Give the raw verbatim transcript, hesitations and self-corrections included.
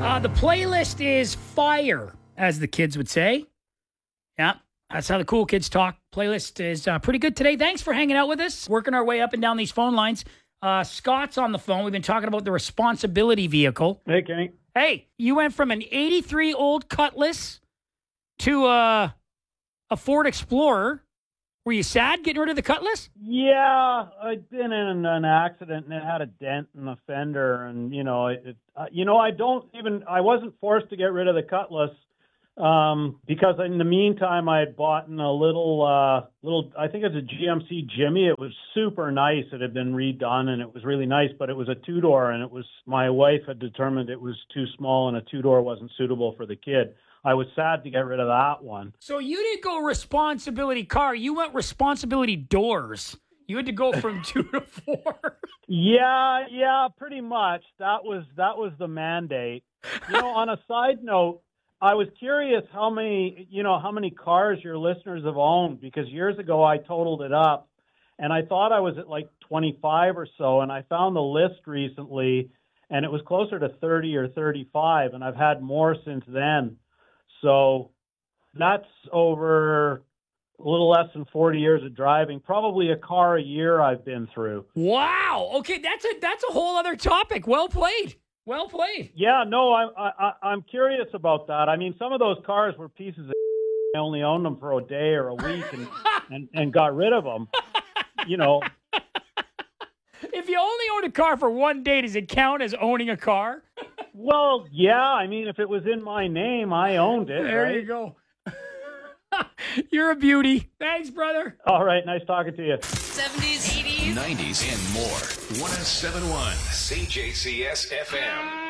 Uh, the playlist is fire, as the kids would say. Yeah, that's how the cool kids talk. Playlist is uh, pretty good today. Thanks for hanging out with us. Working our way up and down these phone lines. Uh, Scott's on the phone. We've been talking about the responsibility vehicle. Hey, Kenny. Hey, you went from an eighty-three old Cutlass to uh, a Ford Explorer. Were you sad getting rid of the Cutlass? Yeah, I'd been in an accident and it had a dent in the fender, and you know, it, uh, you know, I don't even, I wasn't forced to get rid of the Cutlass um, because in the meantime I had bought in a little, uh, little, I think it's a G M C Jimmy. It was super nice. It had been redone and it was really nice, but it was a two door, and it was, my wife had determined it was too small and a two door wasn't suitable for the kid. I was sad to get rid of that one. So you didn't go responsibility car. You went responsibility doors. You had to go from two to four. Yeah, yeah, pretty much. That was that was the mandate. You know, on a side note, I was curious how many, you know, how many cars your listeners have owned, because years ago I totaled it up and I thought I was at like twenty-five or so, and I found the list recently and it was closer to thirty or thirty-five, and I've had more since then. So that's over a little less than forty years of driving, probably a car a year I've been through. Wow. Okay, that's a that's a whole other topic. Well played. Well played. Yeah, no, I, I, I'm curious about that. I mean, some of those cars were pieces of I only owned them for a day or a week and, and, and got rid of them, you know. If you only own a car for one day, does it count as owning a car? Well, yeah. I mean, if it was in my name, I owned it. There right? you go. You're a beauty. Thanks, brother. All right. Nice talking to you. seventies, eighties, nineties, and more. one oh seven point one C J C S F M.